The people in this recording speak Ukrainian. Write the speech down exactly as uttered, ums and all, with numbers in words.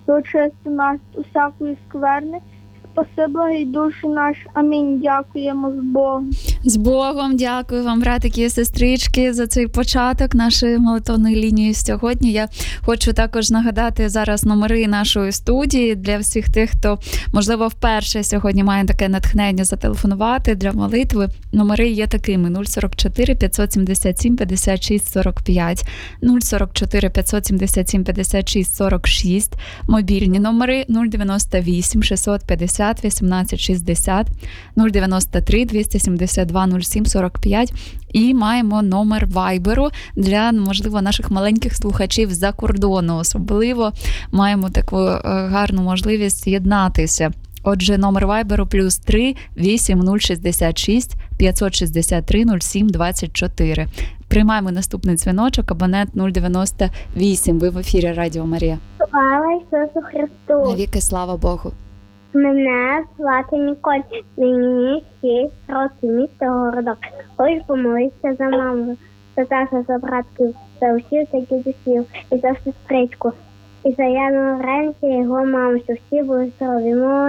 очисти нас усякої скверни, спаси благий душі наш. Амінь. Дякуємо з Богом. З Богом, дякую вам, братики і сестрички, за цей початок нашої молитовної лінії сьогодні. Я хочу також нагадати зараз номери нашої студії для всіх тих, хто, можливо, вперше сьогодні має таке натхнення зателефонувати для молитви. Номери є такими: нуль сорок чотири п'ятсот сімдесят сім п'ятдесят шість сорок п'ять, нуль сорок чотири п'ятсот сімдесят сім п'ятдесят шість сорок шість, мобільні номери нуль дев'яносто вісім шістсот п'ятдесят вісімнадцять шістдесят, нуль дев'яносто три двісті сімдесят два нуль сім сорок п'ять, і маємо номер Вайберу для, можливо, наших маленьких слухачів з-за кордону. Особливо маємо таку гарну можливість єднатися. Отже, номер Вайберу плюс три вісім нуль шістдесят шість п'ятсот шістдесят три нуль сім двадцять чотири. Приймаємо наступний дзвіночок, абонент нуль дев'яносто вісім. Ви в ефірі Радіо Марія. Слава Ісусу Христу! Навіки слава Богу! Мене звати Ніколь, мені шість років, місто Городок. Хочу помолитися за маму, за тата, за братків, за усіх за дідусів і за сестричку. І за Яну Ренці, його маму, що всі були здорові.